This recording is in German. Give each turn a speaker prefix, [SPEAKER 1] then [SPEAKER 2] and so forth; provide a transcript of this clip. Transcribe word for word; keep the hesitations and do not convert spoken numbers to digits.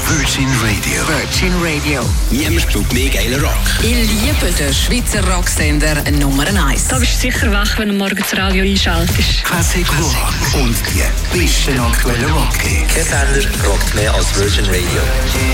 [SPEAKER 1] Virgin Radio.
[SPEAKER 2] Virgin Radio.
[SPEAKER 1] Niemand spielt mehr geilen Rock.
[SPEAKER 2] Ich liebe den Schweizer Rocksender Nummer eins.
[SPEAKER 3] Da bist du sicher wach, wenn du morgens das Radio einschaltest.
[SPEAKER 1] Classic Rock und die besten aktuellen Rock-Hits.
[SPEAKER 4] Kein Sender rockt mehr als Virgin Radio.